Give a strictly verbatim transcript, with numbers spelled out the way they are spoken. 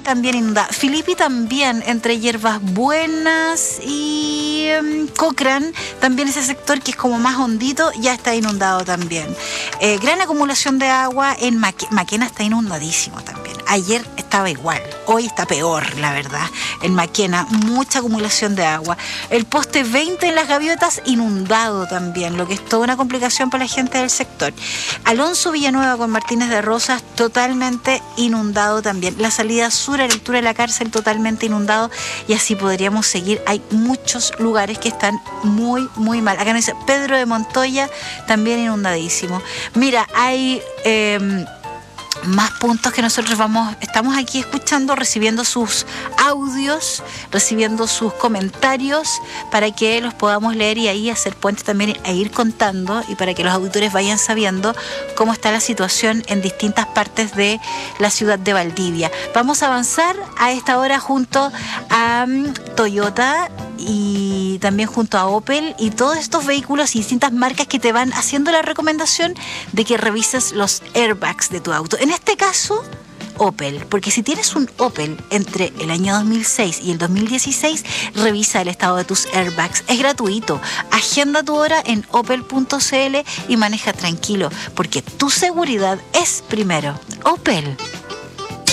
también inundada. Filippi también, entre Hierbas Buenas y um, Cochrane, también ese sector que es como más hondito, ya está inundado también. Eh, gran acumulación de agua en Maque- Maquena, está inundadísimo también. Ayer estaba igual, hoy está peor, la verdad. En Maquena, mucha acumulación de agua. El poste veinte en Las Gaviotas, inundado también, lo que es toda una complicación para la gente del sector. Alonso Villanueva con Martínez de Rosas, totalmente inundado también. La salida sur a la altura de la cárcel, totalmente inundado. Y así podríamos seguir. Hay muchos lugares que están muy, muy mal. Acá nos dice Pedro de Montoya, también inundadísimo. Mira, hay... Eh, más puntos que nosotros vamos, estamos aquí escuchando, recibiendo sus audios, recibiendo sus comentarios para que los podamos leer y ahí hacer puentes también e ir contando y para que los auditores vayan sabiendo cómo está la situación en distintas partes de la ciudad de Valdivia. Vamos a avanzar a esta hora junto a um, Toyota y también junto a Opel y todos estos vehículos y distintas marcas que te van haciendo la recomendación de que revises los airbags de tu auto. En este caso, Opel, porque si tienes un Opel entre el año dos mil seis y el dos mil dieciséis, revisa el estado de tus airbags. Es gratuito. Agenda tu hora en opel punto c l y maneja tranquilo, porque tu seguridad es primero. Opel.